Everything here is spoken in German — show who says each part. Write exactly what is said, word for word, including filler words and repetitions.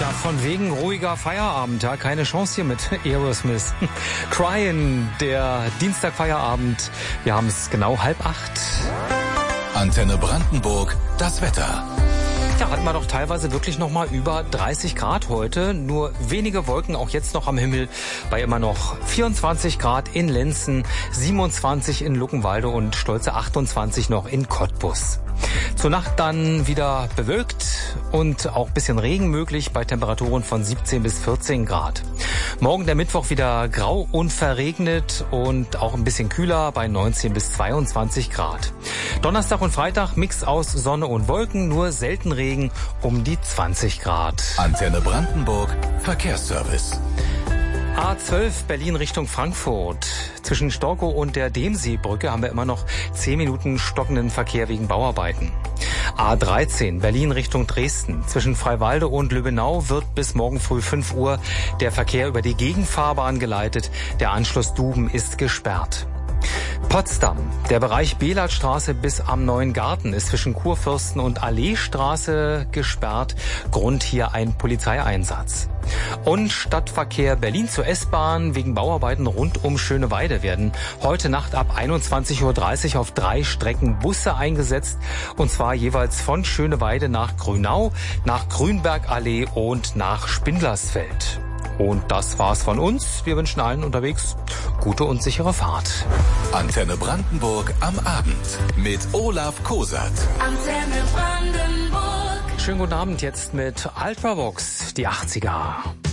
Speaker 1: Von wegen ruhiger Feierabend, ja, keine Chance hier mit Aerosmith. Cryin', der Dienstagfeierabend. Wir haben es genau halb acht.
Speaker 2: Antenne Brandenburg, das Wetter.
Speaker 1: Ja, hatten wir doch teilweise wirklich noch mal über dreißig Grad heute. Nur wenige Wolken auch jetzt noch am Himmel bei immer noch vierundzwanzig Grad in Lenzen, siebenundzwanzig in Luckenwalde und stolze achtundzwanzig noch in Cottbus. Zur Nacht dann wieder bewölkt und auch ein bisschen Regen möglich bei Temperaturen von siebzehn bis vierzehn Grad. Morgen der Mittwoch wieder grau und verregnet und auch ein bisschen kühler bei neunzehn bis zweiundzwanzig Grad. Donnerstag und Freitag Mix aus Sonne und Wolken, nur selten Regen um die zwanzig Grad.
Speaker 2: Antenne Brandenburg, Verkehrsservice.
Speaker 1: A zwölf Berlin Richtung Frankfurt. Zwischen Storkow und der Demseebrücke haben wir immer noch zehn Minuten stockenden Verkehr wegen Bauarbeiten. A dreizehn Berlin Richtung Dresden. Zwischen Freiwalde und Lübbenau wird bis morgen früh fünf Uhr der Verkehr über die Gegenfahrbahn geleitet. Der Anschluss Duben ist gesperrt. Potsdam. Der Bereich Belatstraße bis am Neuen Garten ist zwischen Kurfürsten und Alleestraße gesperrt. Grund hier ein Polizeieinsatz. Und Stadtverkehr Berlin zur S-Bahn wegen Bauarbeiten rund um Schöneweide werden heute Nacht ab einundzwanzig Uhr dreißig auf drei Strecken Busse eingesetzt. Und zwar jeweils von Schöneweide nach Grünau, nach Grünbergallee und nach Spindlersfeld. Und das war's von uns. Wir wünschen allen unterwegs gute und sichere Fahrt.
Speaker 2: Antenne Brandenburg am Abend mit Olaf Kosat.
Speaker 3: Antenne Brandenburg.
Speaker 1: Schönen guten Abend jetzt mit Ultravox, die achtziger.